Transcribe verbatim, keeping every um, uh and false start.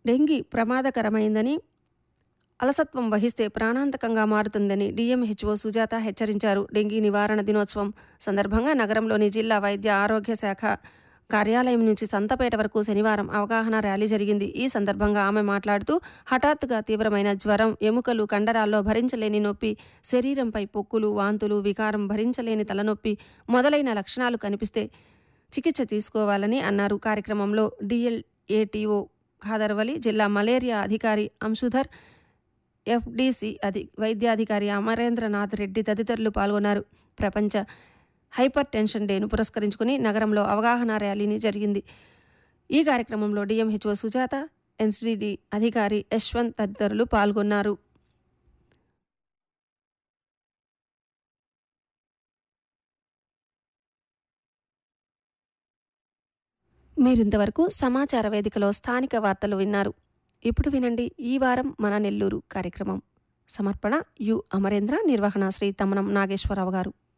Dengue ప్రమాదకరమైందని, అలసత్వం వహిస్తే ప్రాణాంతకంగా మారుతుందని డీఎంహెచ్ఓ సుజాత హెచ్చరించారు. డెంగీ నివారణ దినోత్సవం సందర్భంగా నగరంలోని జిల్లా వైద్య ఆరోగ్య శాఖ కార్యాలయం నుంచి సంతపేట వరకు శనివారం అవగాహన ర్యాలీ జరిగింది. ఈ సందర్భంగా ఆమె మాట్లాడుతూ, హఠాత్తుగా తీవ్రమైన జ్వరం, ఎముకలు, కండరాల్లో భరించలేని నొప్పి, శరీరంపై పొక్కులు, వాంతులు, వికారం, భరించలేని తలనొప్పి మొదలైన లక్షణాలు కనిపిస్తే చికిత్స తీసుకోవాలని అన్నారు. కార్యక్రమంలో డిఎల్ఏటీఓ ఖాదర్వలి, జిల్లా మలేరియా అధికారి అంశుధర్, ఎఫ్డీసీ అధి వైద్యాధికారి అమరేంద్రనాథ్ రెడ్డి తదితరులు పాల్గొన్నారు. ప్రపంచ హైపర్ టెన్షన్ డేను పురస్కరించుకుని నగరంలో అవగాహన ర్యాలీని జరిగింది. ఈ కార్యక్రమంలో డిఎంహెచ్ఓ సుజాత, ఎన్సిడి అధికారి యశ్వంత్ తదితరులు పాల్గొన్నారు. మీరింతవరకు సమాచార వేదికలో స్థానిక వార్తలు విన్నారు. ఇప్పుడు వినండి ఈ వారం మన నెల్లూరు కార్యక్రమం. సమర్పణ యు అమరేంద్ర, నిర్వహణ శ్రీ తమ్మనం నాగేశ్వరరావు గారు.